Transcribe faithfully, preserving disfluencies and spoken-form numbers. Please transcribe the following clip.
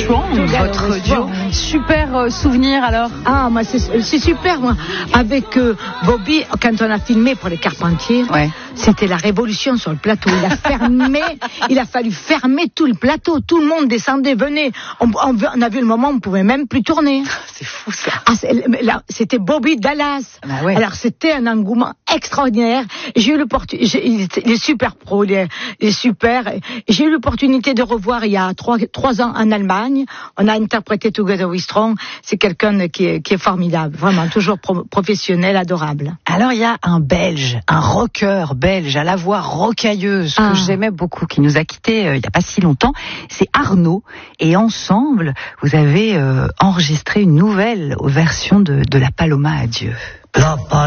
Strong, votre duo. Super euh, souvenir alors. Ah, moi c'est, c'est super, moi. Avec euh, Bobby, quand on a filmé pour les Carpentiers, ouais. C'était la révolution sur le plateau. Il a fermé, il a fallu fermer tout le plateau. Tout le monde descendait, venait. On, on, on a vu le moment où on pouvait même plus tourner. C'est fou ça. Ah, c'est, là, c'était Bobby Dallas. Bah ouais. Alors c'était un engouement extraordinaire. J'ai eu l'opportunité, les super pros, les, les super. J'ai eu l'opportunité de revoir il y a trois, trois ans en Allemagne. On a interprété Together We Strong. C'est quelqu'un qui est, qui est formidable, vraiment toujours pro, professionnel, adorable. Alors il y a un Belge, un rocker belge à la voix rocailleuse que ah. j'aimais beaucoup, qui nous a quittés euh, il n'y a pas si longtemps. C'est Arnaud. Et ensemble, vous avez euh, enregistré une nouvelle version de, de La Paloma Adieu. La